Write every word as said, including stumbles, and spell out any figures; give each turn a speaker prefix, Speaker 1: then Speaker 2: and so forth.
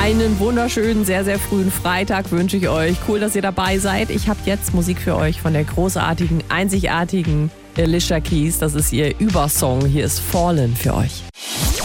Speaker 1: Einen wunderschönen, sehr, sehr frühen Freitag wünsche ich euch. Cool, dass ihr dabei seid. Ich habe jetzt Musik für euch von der großartigen, einzigartigen Alicia Keys. Das ist ihr Übersong. Hier ist Fallen für euch.